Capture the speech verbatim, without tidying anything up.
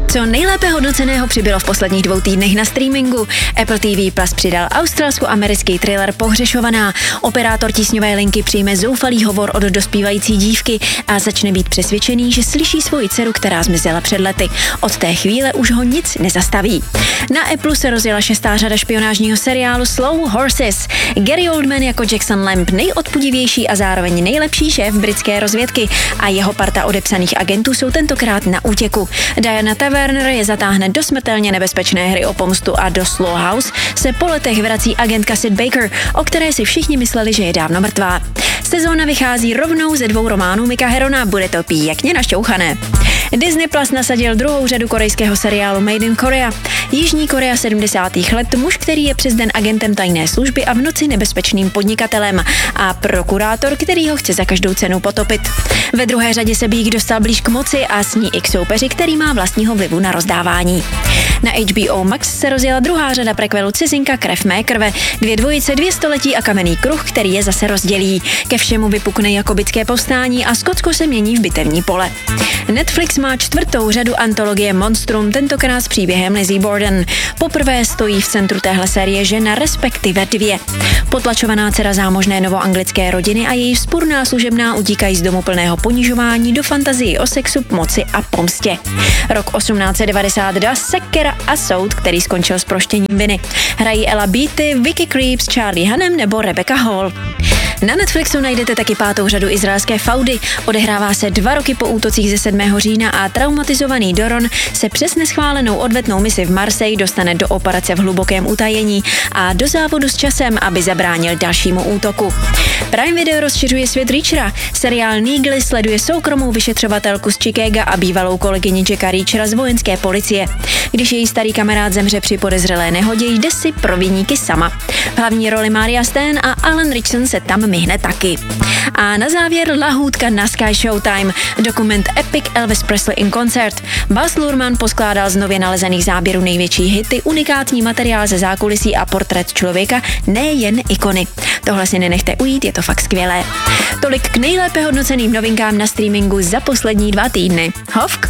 Co nejlépe hodnoceného přibylo v posledních dvou týdnech na streamingu. Apple T V Plus přidal australsko-americký thriller Pohřešovaná. Operátor tísňové linky přijme zoufalý hovor od dospívající dívky a začne být přesvědčený, že slyší svoji dceru, která zmizela před lety. Od té chvíle už ho nic nezastaví. Na Apple se rozjela šestá řada špionážního seriálu Slow Horses. Gary Oldman jako Jackson Lamb, nejodpudivější a zároveň nejlepší šéf britské rozvědky, a jeho parta odepsaných agentů jsou tentokrát na útěku. Diana Taverner je zatáhne do smrtelně nebezpečné hry o pomstu a do Slow House se po letech vrací agentka Sid Baker, o které si všichni mysleli, že je dávno mrtvá. Sezóna vychází rovnou ze dvou románů Mika Herona, bude to pěkně našťouchané. Disney Plus nasadil druhou řadu korejského seriálu Made in Korea. Jižní Korea sedmdesátých let, muž, který je přes den agentem tajné služby a v noci nebezpečným podnikatelem, a prokurátor, který ho chce za každou cenu potopit. Ve druhé řadě se Bík dostal blíž k moci a s ní i k soupeři, který má vlastního vlivu na rozdávání. Na H B O Max se rozjela druhá řada prequelu Cizinka krev mé krve, dvě dvojice, dvě století a kamenný kruh, který je zase rozdělí. Ke všemu vypukne jakobické povstání a Skotsko se mění v bitevní pole. Netflix má čtvrtou řadu antologie Monstrum, tentokrát s příběhem Lizzie Borden. Poprvé stojí v centru téhle série žena, respektive dvě. Potlačovaná dcera zámožné novoanglické rodiny a její vzpurná služebná utíkají z domu plného ponižování do fantazii o sexu, moci a pomstě. Rok osmnáct set devadesát dva, sekera a soud, který skončil s proštěním viny. Hrají Ella Beatty, Vicky Krieps, Charlie Hunnam nebo Rebecca Hall. Na Netflixu najdete taky pátou řadu izraelské faudy. Odehrává se dva roky po útocích ze sedmého října a traumatizovaný Doron se přes neschválenou odvetnou misi v Marseille dostane do operace v hlubokém utajení a do závodu s časem, aby zabránil dalšímu útoku. Prime Video rozšiřuje svět Reachera. Seriál Neagle sleduje soukromou vyšetřovatelku z Chicaga a bývalou kolegyni Jacka Reachera z vojenské policie. Když její starý kamarád zemře při podezřelé nehodě, jde si pro viníky sama. V hlavní roli Maria Stan a Alan Ritchson se tam myhne taky. A na závěr lahůdka na Sky Showtime, dokument Epic Elvis Presley in Concert. Baz Luhrmann poskládal z nově nalezených záběrů největší hity, unikátní materiál ze zákulisí a portrét člověka, nejen ikony. Tohle si nenechte ujít, je to fakt skvělé. Tolik k nejlépe hodnoceným novinkám na streamingu za poslední dva týdny. Hovk!